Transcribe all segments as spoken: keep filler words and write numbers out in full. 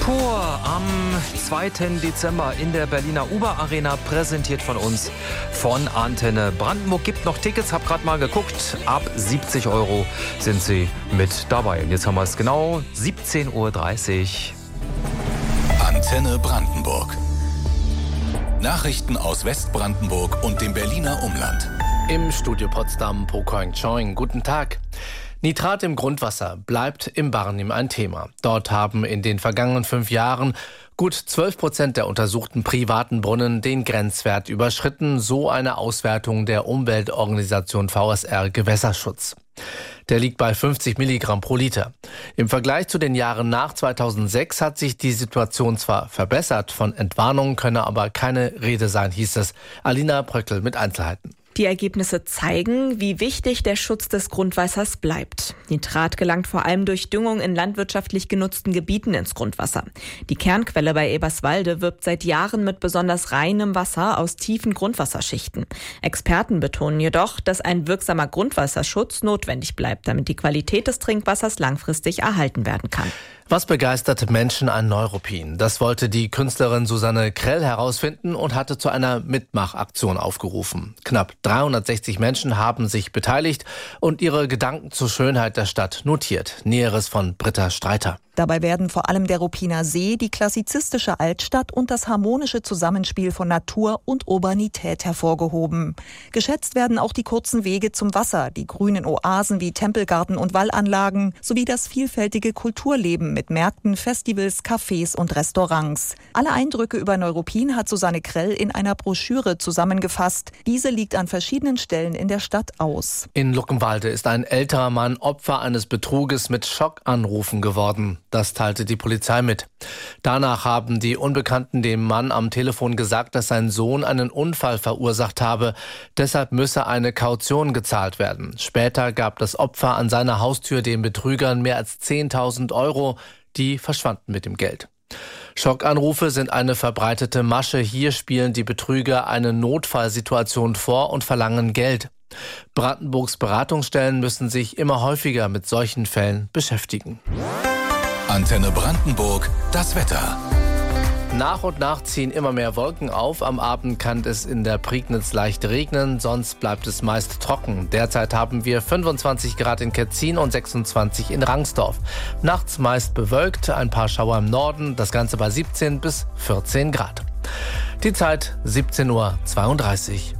Tour am zweiten Dezember in der Berliner Uber Arena, präsentiert von uns von Antenne Brandenburg. Gibt noch Tickets, hab gerade mal geguckt. Ab siebzig Euro sind sie mit dabei. Und jetzt haben wir es genau, siebzehn Uhr dreißig. Antenne Brandenburg. Nachrichten aus Westbrandenburg und dem Berliner Umland. Im Studio Potsdam, Po Koing Choing. Guten Tag. Nitrat im Grundwasser bleibt im Barnim ein Thema. Dort haben in den vergangenen fünf Jahren gut zwölf Prozent der untersuchten privaten Brunnen den Grenzwert überschritten, so eine Auswertung der Umweltorganisation V S R Gewässerschutz. Der liegt bei fünfzig Milligramm pro Liter. Im Vergleich zu den Jahren nach zweitausendsechs hat sich die Situation zwar verbessert, von Entwarnung könne aber keine Rede sein, hieß es. Alina Bröckel mit Einzelheiten. Die Ergebnisse zeigen, wie wichtig der Schutz des Grundwassers bleibt. Nitrat gelangt vor allem durch Düngung in landwirtschaftlich genutzten Gebieten ins Grundwasser. Die Kernquelle bei Eberswalde wirbt seit Jahren mit besonders reinem Wasser aus tiefen Grundwasserschichten. Experten betonen jedoch, dass ein wirksamer Grundwasserschutz notwendig bleibt, damit die Qualität des Trinkwassers langfristig erhalten werden kann. Was begeistert Menschen an Neuruppin? Das wollte die Künstlerin Susanne Krell herausfinden und hatte zu einer Mitmachaktion aufgerufen. Knapp dreihundertsechzig Menschen haben sich beteiligt und ihre Gedanken zur Schönheit der Stadt notiert. Näheres von Britta Streiter. Dabei werden vor allem der Ruppiner See, die klassizistische Altstadt und das harmonische Zusammenspiel von Natur und Urbanität hervorgehoben. Geschätzt werden auch die kurzen Wege zum Wasser, die grünen Oasen wie Tempelgarten und Wallanlagen sowie das vielfältige Kulturleben mit Märkten, Festivals, Cafés und Restaurants. Alle Eindrücke über Neuruppin hat Susanne Krell in einer Broschüre zusammengefasst. Diese liegt an verschiedenen Stellen in der Stadt aus. In Luckenwalde ist ein älterer Mann Opfer eines Betruges mit Schockanrufen geworden. Das teilte die Polizei mit. Danach haben die Unbekannten dem Mann am Telefon gesagt, dass sein Sohn einen Unfall verursacht habe. Deshalb müsse eine Kaution gezahlt werden. Später gab das Opfer an seiner Haustür den Betrügern mehr als zehntausend Euro. Die verschwanden mit dem Geld. Schockanrufe sind eine verbreitete Masche. Hier spielen die Betrüger eine Notfallsituation vor und verlangen Geld. Brandenburgs Beratungsstellen müssen sich immer häufiger mit solchen Fällen beschäftigen. Antenne Brandenburg, das Wetter. Nach und nach ziehen immer mehr Wolken auf. Am Abend kann es in der Prignitz leicht regnen, sonst bleibt es meist trocken. Derzeit haben wir fünfundzwanzig Grad in Ketzin und sechsundzwanzig in Rangsdorf. Nachts meist bewölkt, ein paar Schauer im Norden, das Ganze bei siebzehn bis vierzehn Grad. Die Zeit siebzehn Uhr zweiunddreißig.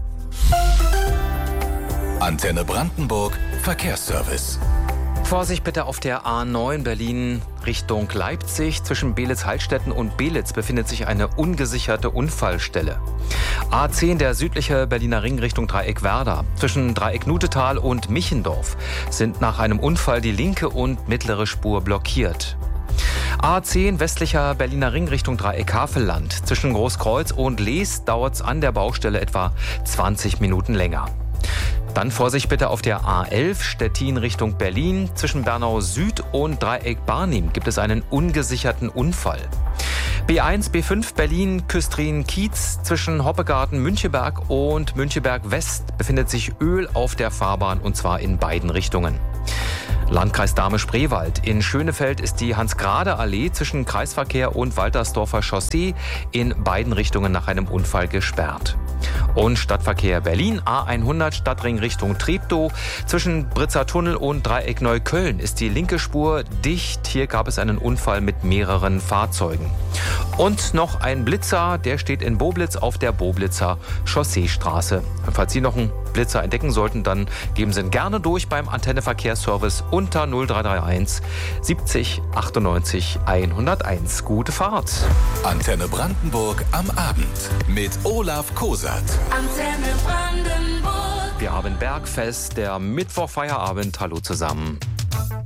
Antenne Brandenburg, Verkehrsservice. Vorsicht bitte auf der A neun Berlin Richtung Leipzig. Zwischen Belitz-Heilstätten und Belitz befindet sich eine ungesicherte Unfallstelle. A zehn, der südliche Berliner Ring Richtung Dreieck-Werder. Zwischen Dreieck-Nutetal und Michendorf sind nach einem Unfall die linke und mittlere Spur blockiert. A zehn, westlicher Berliner Ring Richtung Dreieck-Havelland. Zwischen Großkreuz und Lees dauert es an der Baustelle etwa zwanzig Minuten länger. Dann Vorsicht bitte auf der A elf Stettin Richtung Berlin. Zwischen Bernau Süd und Dreieck Barnim gibt es einen ungesicherten Unfall. B eins, B fünf Berlin Küstrin Kiez. Zwischen Hoppegarten Müncheberg und Müncheberg West befindet sich Öl auf der Fahrbahn, und zwar in beiden Richtungen. Landkreis Dahme-Spreewald. In Schönefeld ist die Hans-Grade-Allee zwischen Kreisverkehr und Waltersdorfer Chaussee in beiden Richtungen nach einem Unfall gesperrt. Und Stadtverkehr Berlin, A hundert Stadtring Richtung Treptow. Zwischen Britzer Tunnel und Dreieck Neukölln ist die linke Spur dicht. Hier gab es einen Unfall mit mehreren Fahrzeugen. Und noch ein Blitzer, der steht in Boblitz auf der Boblitzer Chausseestraße. Falls Sie noch einen Blitzer entdecken sollten, dann geben Sie ihn gerne durch beim Antenne Verkehrsservice unter null drei drei eins siebzig achtundneunzig hunderteins. Gute Fahrt. Antenne Brandenburg am Abend mit Olaf Kosat. Antenne Brandenburg. Wir haben Bergfest, der Mittwochfeierabend. Hallo zusammen.